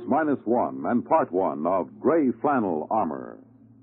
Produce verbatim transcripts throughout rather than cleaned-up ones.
minus one and part one of Gray Flannel Armor.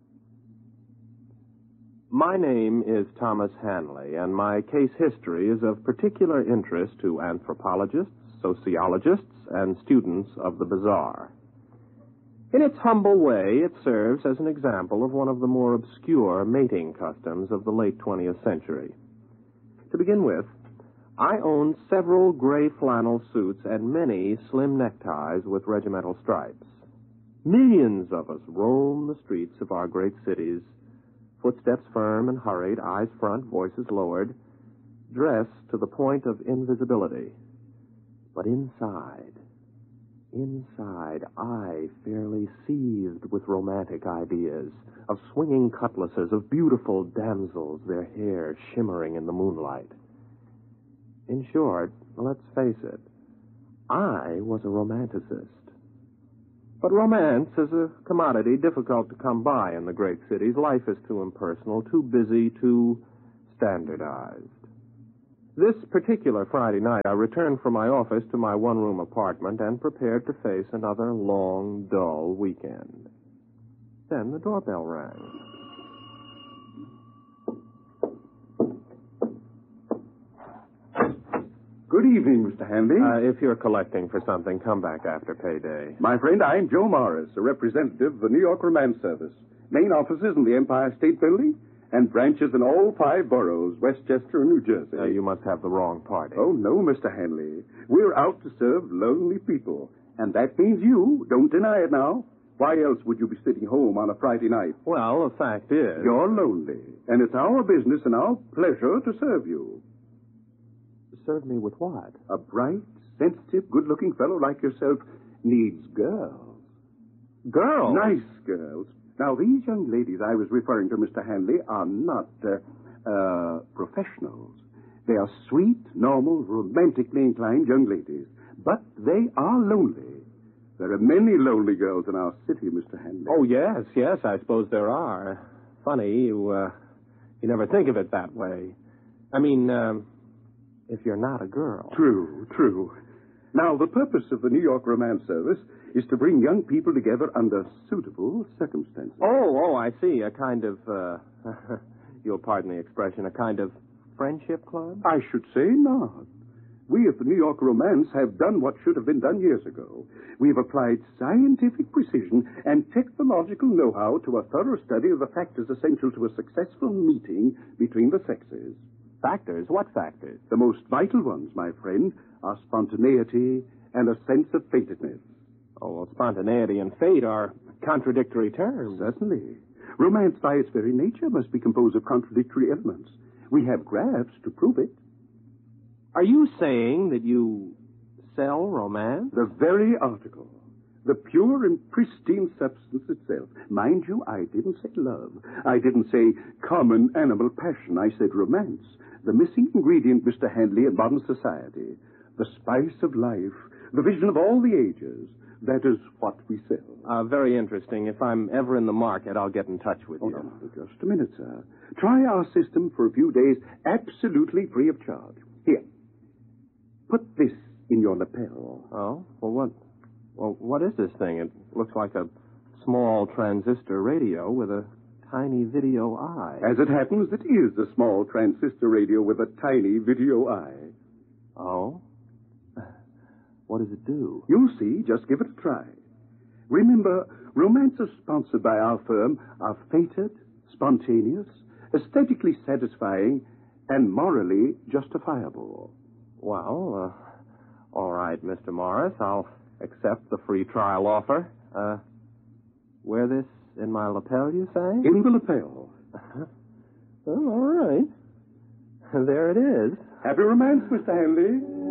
My name is Thomas Hanley, and my case history is of particular interest to anthropologists, sociologists, and students of the bizarre. In its humble way, it serves as an example of one of the more obscure mating customs of the late twentieth century. To begin with, I owned several gray flannel suits and many slim neckties with regimental stripes. Millions of us roam the streets of our great cities, footsteps firm and hurried, eyes front, voices lowered, dressed to the point of invisibility. But inside, inside, I fairly seethed with romantic ideas of swinging cutlasses, of beautiful damsels, their hair shimmering in the moonlight. In short, let's face it, I was a romanticist. But romance is a commodity difficult to come by in the great cities. Life is too impersonal, too busy, too standardized. This particular Friday night, I returned from my office to my one-room apartment and prepared to face another long, dull weekend. Then the doorbell rang. Good evening, Mister Hanley. Uh, if you're collecting for something, come back after payday. My friend, I'm Joe Morris, a representative of the New York Romance Service. Main offices in the Empire State Building and branches in all five boroughs, Westchester and New Jersey. Uh, you must have the wrong party. Oh, no, Mister Hanley. We're out to serve lonely people. And that means you. Don't deny it now. Why else would you be sitting home on a Friday night? Well, the fact is... You're lonely. And it's our business and our pleasure to serve you. Serve me with what? A bright, sensitive, good-looking fellow like yourself needs girls. Girls? Nice girls. Now, these young ladies I was referring to, Mister Hanley, are not, uh, uh, professionals. They are sweet, normal, romantically inclined young ladies. But they are lonely. There are many lonely girls in our city, Mister Hanley. Oh, yes, yes, I suppose there are. Funny, you, uh, you never think of it that way. I mean, um... if you're not a girl. True, true. Now, the purpose of the New York Romance Service is to bring young people together under suitable circumstances. Oh, oh, I see. A kind of, uh, you'll pardon the expression, a kind of friendship club? I should say not. We at the New York Romance have done what should have been done years ago. We've applied scientific precision and technological know-how to a thorough study of the factors essential to a successful meeting between the sexes. Factors? What factors? The most vital ones, my friend, are spontaneity and a sense of fatedness. Oh, well, spontaneity and fate are contradictory terms. Certainly. Romance, by its very nature, must be composed of contradictory elements. We have graphs to prove it. Are you saying that you sell romance? The very article. The pure and pristine substance itself. Mind you, I didn't say love. I didn't say common animal passion. I said romance. The missing ingredient, Mister Hanley, in modern society. The spice of life. The vision of all the ages. That is what we sell. Uh, very interesting. If I'm ever in the market, I'll get in touch with oh, you. No, no, just a minute, sir. Try our system for a few days, absolutely free of charge. Here. Put this in your lapel. Oh? Well, what... Well, what is this thing? It looks like a small transistor radio with a tiny video eye. As it happens, it is a small transistor radio with a tiny video eye. Oh? What does it do? You'll see. Just give it a try. Remember, romances sponsored by our firm are fated, spontaneous, aesthetically satisfying, and morally justifiable. Well, uh, all right, Mister Morris, I'll accept the free trial offer. Uh, wear this in my lapel, you say? In the lapel. Well, all right. There it is. Happy romance, Mister Hanley.